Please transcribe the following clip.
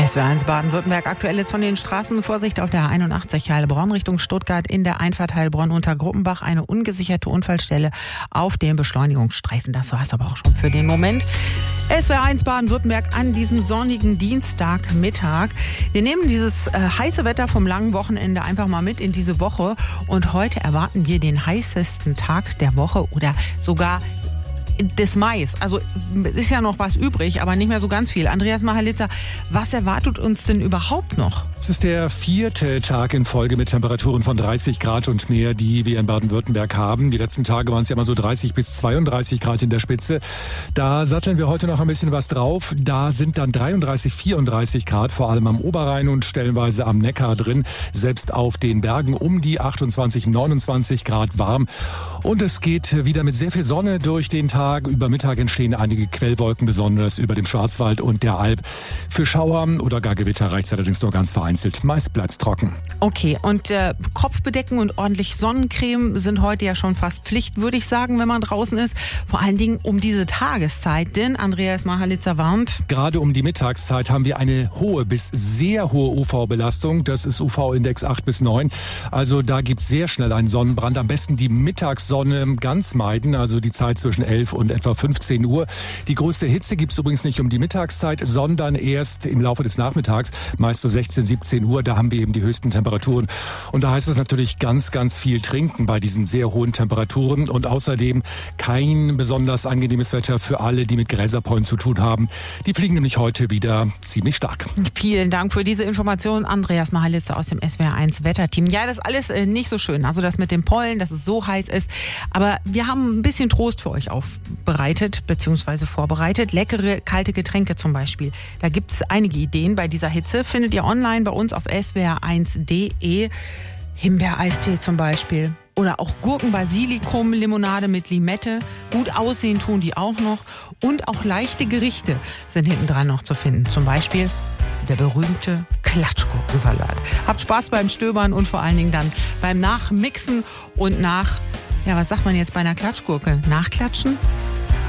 SWR1 Baden-Württemberg. Aktuell ist von den Straßen Vorsicht auf der 81 Heilbronn Richtung Stuttgart in der Einfahrt Heilbronn unter Gruppenbach eine ungesicherte Unfallstelle auf dem Beschleunigungsstreifen. Das war es aber auch schon für den Moment. SWR1 Baden-Württemberg an diesem sonnigen Dienstagmittag. Wir nehmen dieses heiße Wetter vom langen Wochenende einfach mal mit in diese Woche. Und heute erwarten wir den heißesten Tag der Woche oder sogar des Mai. Also ist ja noch was übrig, aber nicht mehr so ganz viel. Andreas Mahalitza, was erwartet uns denn überhaupt noch? Es ist der 4. Tag in Folge mit Temperaturen von 30 Grad und mehr, die wir in Baden-Württemberg haben. Die letzten Tage waren es ja immer so 30 bis 32 Grad in der Spitze. Da satteln wir heute noch ein bisschen was drauf. Da sind dann 33, 34 Grad, vor allem am Oberrhein und stellenweise am Neckar drin. Selbst auf den Bergen um die 28, 29 Grad warm. Und es geht wieder mit sehr viel Sonne durch den Tag. Über Mittag entstehen einige Quellwolken, besonders über dem Schwarzwald und der Alb. Für Schauer oder gar Gewitter reicht es allerdings nur ganz vereinzelt. Meist bleibt es trocken. Okay, und Kopfbedecken und ordentlich Sonnencreme sind heute ja schon fast Pflicht, würde ich sagen, wenn man draußen ist. Vor allen Dingen um diese Tageszeit, denn Andreas Mahalitza warnt. Gerade um die Mittagszeit haben wir eine hohe bis sehr hohe UV-Belastung. Das ist UV-Index 8 bis 9. Also da gibt es sehr schnell einen Sonnenbrand. Am besten die Mittagssonne ganz meiden, also die Zeit zwischen 11 und etwa 15 Uhr. Die größte Hitze gibt es übrigens nicht um die Mittagszeit, sondern erst im Laufe des Nachmittags, meist so 16, 17 Uhr. Da haben wir eben die höchsten Temperaturen. Und da heißt es natürlich ganz, ganz viel trinken bei diesen sehr hohen Temperaturen. Und außerdem kein besonders angenehmes Wetter für alle, die mit Gräserpollen zu tun haben. Die fliegen nämlich heute wieder ziemlich stark. Vielen Dank für diese Information, Andreas Mahalitza aus dem SWR1 Wetterteam. Ja, das ist alles nicht so schön. Also das mit dem Pollen, dass es so heiß ist. Aber wir haben ein bisschen Trost für euch aufbereitet bzw. vorbereitet. Leckere, kalte Getränke zum Beispiel. Da gibt es einige Ideen bei dieser Hitze. Findet ihr online bei uns auf swr1.de. Himbeereistee zum Beispiel. Oder auch Gurken-Basilikum-Limonade mit Limette. Gut aussehen tun die auch noch. Und auch leichte Gerichte sind hinten dran noch zu finden. Zum Beispiel der berühmte Klatschgurkensalat. Habt Spaß beim Stöbern und vor allen Dingen dann beim Nachmixen und was sagt man jetzt bei einer Klatschgurke? Nachklatschen?